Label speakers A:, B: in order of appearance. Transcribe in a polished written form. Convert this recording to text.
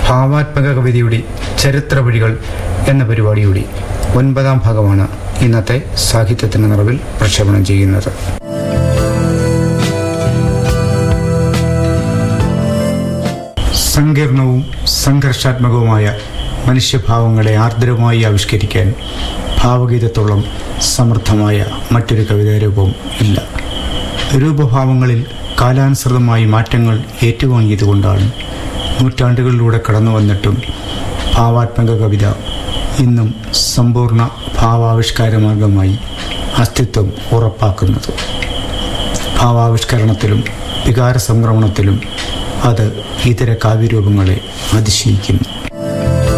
A: ഭാവാത്മക കവിതയുടെ ചരിത്ര വഴികൾ എന്ന പരിപാടിയുടെ 9ാം ഭാഗമാണ് ഇന്നത്തെ സാഹിത്യത്തിന് നിറവിൽ പ്രക്ഷേപണം ചെയ്യുന്നത്. സങ്കീർണവും സംഘർഷാത്മകവുമായ മനുഷ്യഭാവങ്ങളെ ആർദ്രമായി ആവിഷ്കരിക്കാൻ ഭാവഗീതത്തോളം സമർത്ഥമായ മറ്റൊരു കവിതാരൂപം ഇല്ല. രൂപഭാവങ്ങളിൽ കാലാനുസൃതമായി മാറ്റങ്ങൾ ഏറ്റുവാങ്ങിയതുകൊണ്ടാണ് നൂറ്റാണ്ടുകളിലൂടെ കടന്നു വന്നിട്ടും ഭാവാത്മക കവിത ഇന്നും സമ്പൂർണ്ണ ഭാവാവിഷ്കാര മാർഗമായി അസ്തിത്വം ഉറപ്പാക്കുന്നത്. ഭാവാവിഷ്കരണത്തിലും വികാര സംക്രമണത്തിലും അത് ഇതര കാവ്യരൂപങ്ങളെ അതിശയിക്കുന്നു.